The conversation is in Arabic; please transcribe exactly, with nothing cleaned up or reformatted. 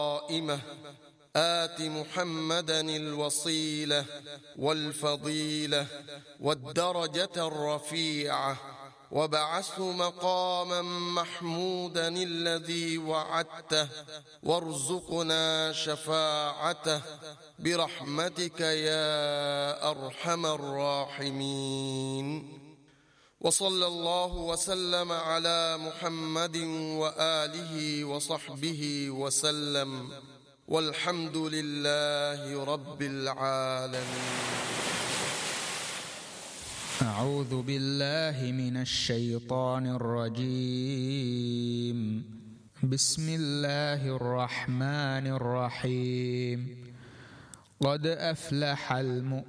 قائمة آت محمدا الوصيلة والفضيلة والدرجة الرفيعة وابعثه مقاما محمودا الذي وعدته وارزقنا شفاعته برحمتك يا أرحم الراحمين. وصلى الله وسلم على محمد وآله وصحبه وسلم، والحمد لله رب العالمين. أعوذ بالله من الشيطان الرجيم. بسم الله الرحمن الرحيم. قد أفلح المؤمنون